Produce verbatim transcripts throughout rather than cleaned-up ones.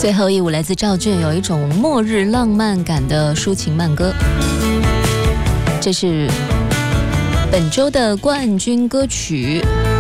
最后一舞来自赵俊，有一种末日浪漫感的抒情慢歌。这是本周的冠军歌曲。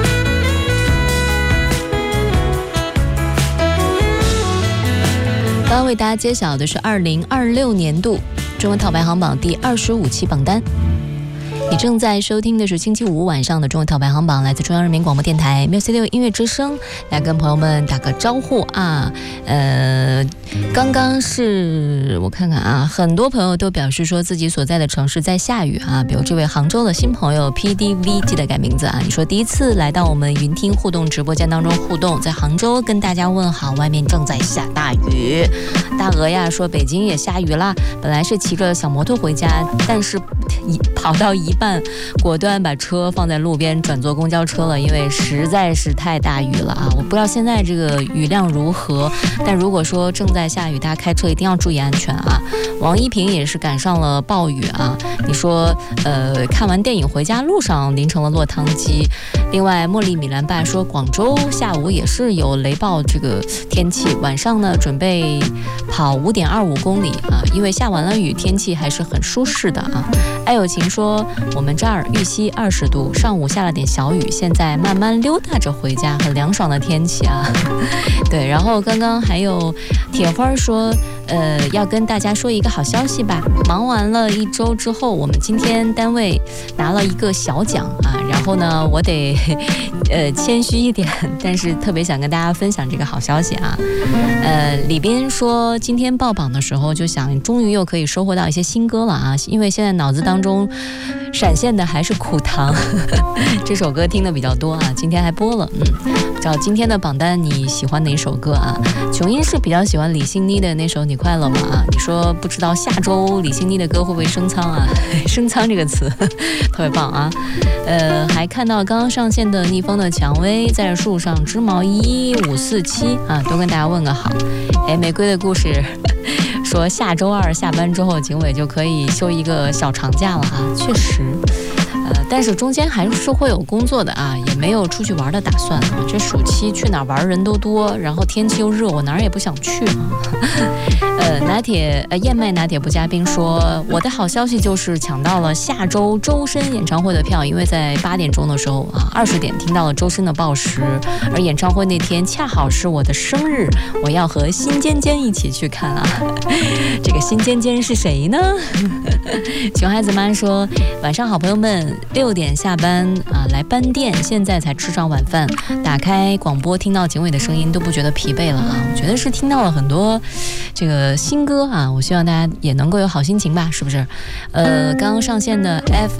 刚刚为大家揭晓的是二零二六年度中文套排行榜第二十五期榜单。你正在收听的是星期五晚上的中文套排行榜，来自中央人民广播电台 Music 六音乐之声，来跟朋友们打个招呼啊。呃，刚刚是我看看啊，很多朋友都表示说自己所在的城市在下雨啊，比如这位杭州的新朋友 P D V， 记得改名字啊。你说第一次来到我们云听互动直播间当中互动，在杭州跟大家问好，外面正在下大雨。大鹅呀说北京也下雨啦，本来是骑着小摩托回家，但是跑到一半果断把车放在路边转坐公交车了，因为实在是太大雨了啊！我不知道现在这个雨量如何，但如果说正在下雨，大家开车一定要注意安全啊！王一平也是赶上了暴雨啊，你说呃看完电影回家路上淋成了落汤鸡。另外茉莉米兰爸说广州下午也是有雷暴这个天气，晚上呢准备跑 五点二五公里啊，因为下完了雨天气还是很舒适的啊。爱有情说我们这儿玉溪二十度，上午下了点小雨，现在慢慢溜达着回家，很凉爽的天气啊。对，然后刚刚还有铁花说呃，要跟大家说一个好消息吧，忙完了一周之后，我们今天单位拿了一个小奖啊，然后呢我得呃谦虚一点，但是特别想跟大家分享这个好消息啊。呃，李斌说今天报榜的时候就想终于又可以收获到一些新歌了啊，因为现在脑子当中闪现的还是苦糖这首歌听的比较多啊，今天还播了。嗯，不知道今天的榜单你喜欢哪首歌啊？琼英是比较喜欢李欣妮的那首你快乐吗啊？你说不知道下周李欣妮的歌会不会升仓啊？升仓这个词特别棒啊。呃，还看到刚刚上线的逆风的蔷薇，在树上织毛衣五四七啊，都跟大家问个好。哎，玫瑰的故事说下周二下班之后警委就可以休一个小长假了啊，确实呃，但是中间还是会有工作的啊，也没有出去玩的打算啊。这暑期去哪玩人都多，然后天气又热，我哪儿也不想去啊。呃，拿铁呃燕麦拿铁不加冰说，我的好消息就是抢到了下周周深演唱会的票，因为在八点钟的时候啊，二十点听到了周深的报时，而演唱会那天恰好是我的生日，我要和辛坚坚一起去看啊。这个辛坚坚是谁呢？熊孩子妈说，晚上好朋友们，六点下班啊，来班店，现在才吃上晚饭，打开广播听到警委的声音都不觉得疲惫了啊！我觉得是听到了很多这个新歌啊，我希望大家也能够有好心情吧，是不是？呃，刚刚上线的 F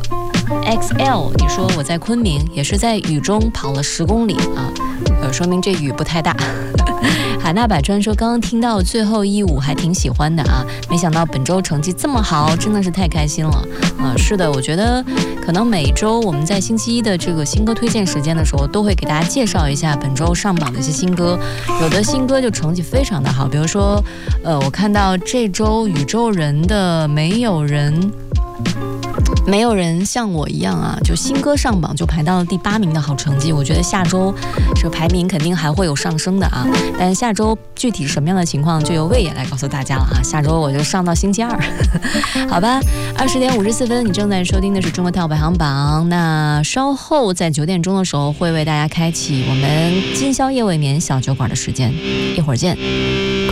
X L， 你说我在昆明，也是在雨中跑了十公里啊，呃，说明这雨不太大。海纳百川说，刚刚听到最后一舞还挺喜欢的啊，没想到本周成绩这么好，真的是太开心了啊！是的，我觉得可能每周我们在星期一的这个新歌推荐时间的时候，都会给大家介绍一下本周上榜的一些新歌，有的新歌就成绩非常的好，比如说呃，我看到这周宇宙人的没有人没有人像我一样啊，就新歌上榜就排到了第八名的好成绩，我觉得下周这个排名肯定还会有上升的啊，但下周具体什么样的情况就由魏野来告诉大家了啊，下周我就上到星期二好吧。二十点五十四分，你正在收听的是中国跳排行榜，那稍后在九点钟的时候会为大家开启我们今宵夜未眠小酒馆的时间，一会儿见。